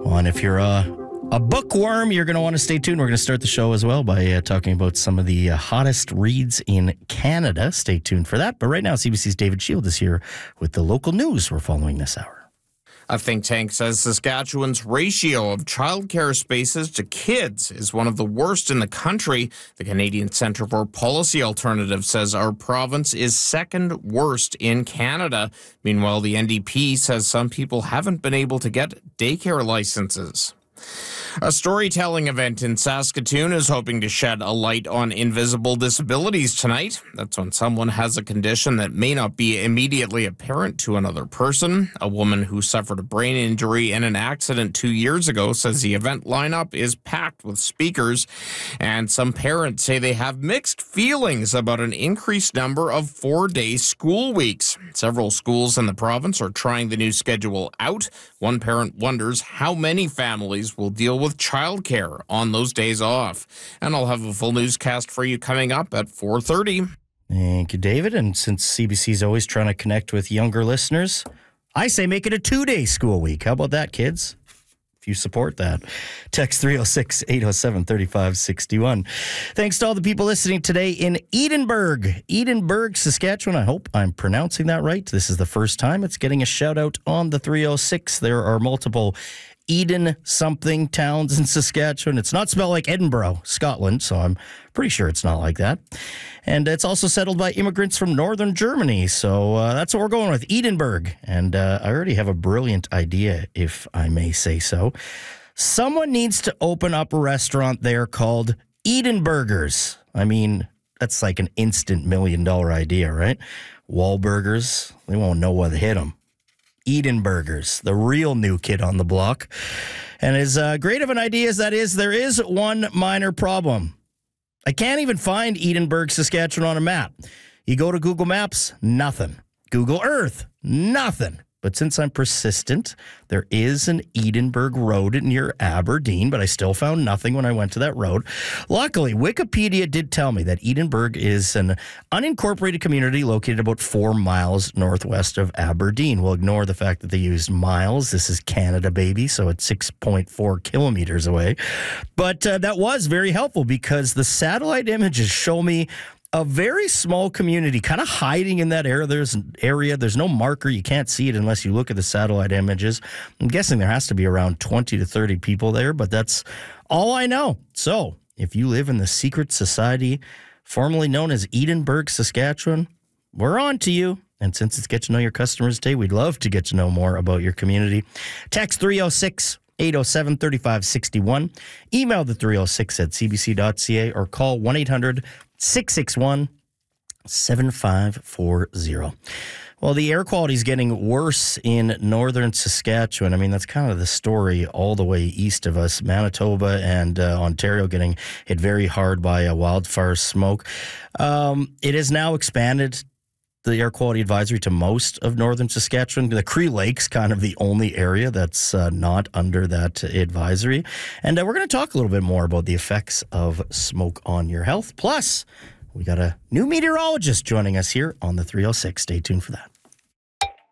Well, and if you're a bookworm, you're going to want to stay tuned. We're going to start the show as well by talking about some of the hottest reads in Canada. Stay tuned for that. But right now, CBC's David Shield is here with the local news we're following this hour. A think tank says Saskatchewan's ratio of childcare spaces to kids is one of the worst in the country. The Canadian Centre for Policy Alternatives says our province is second worst in Canada. Meanwhile, the NDP says some people haven't been able to get daycare licenses. A storytelling event in Saskatoon is hoping to shed a light on invisible disabilities tonight. That's when someone has a condition that may not be immediately apparent to another person. A woman who suffered a brain injury in an accident 2 years ago says the event lineup is packed with speakers, and some parents say they have mixed feelings about an increased number of 4-day school weeks. Several schools in the province are trying the new schedule out. One parent wonders how many families will deal with childcare on those days off. And I'll have a full newscast for you coming up at 4:30. Thank you, David. And since CBC's always trying to connect with younger listeners, I say make it a 2-day school week. How about that, kids? If you support that. Text 306-807-3561. Thanks to all the people listening today in Edinburgh, Saskatchewan. I hope I'm pronouncing that right. This is the first time it's getting a shout out on the 306. There are multiple Eden something towns in Saskatchewan. It's not spelled like Edinburgh, Scotland, so I'm pretty sure it's not like that. And it's also settled by immigrants from northern Germany, so that's what we're going with, Edinburgh. And I already have a brilliant idea, if I may say so. Someone needs to open up a restaurant there called Eden Burgers. I mean, that's like an instant $1 million idea, right? Wahlburgers, they won't know what hit them. Eden Burgers, the real new kid on the block. And as great of an idea as that is, there is one minor problem. I can't even find Edinburgh, Saskatchewan on a map. You go to Google Maps, nothing. Google Earth, nothing. But since I'm persistent, there is an Edinburgh Road near Aberdeen, but I still found nothing when I went to that road. Luckily, Wikipedia did tell me that Edinburgh is an unincorporated community located about 4 miles northwest of Aberdeen. We'll ignore the fact that they used miles. This is Canada, baby, so it's 6.4 kilometers away. But that was very helpful because the satellite images show me a very small community kind of hiding in that area. There's no marker. You can't see it unless you look at the satellite images. I'm guessing there has to be around 20 to 30 people there, but that's all I know. So if you live in the secret society formerly known as Edinburgh, Saskatchewan, we're on to you. And since it's Get to Know Your Customers Day, we'd love to get to know more about your community. Text 306-807-3561. Email the 306@cbc.ca or call 1-800-661-7540. Well, the air quality is getting worse in northern Saskatchewan. I mean, that's kind of the story all the way east of us. Manitoba and Ontario getting hit very hard by wildfire smoke. It has now expanded the air quality advisory to most of northern Saskatchewan. The Cree Lake's kind of the only area that's not under that advisory. And we're going to talk a little bit more about the effects of smoke on your health. Plus, we got a new meteorologist joining us here on the 306. Stay tuned for that.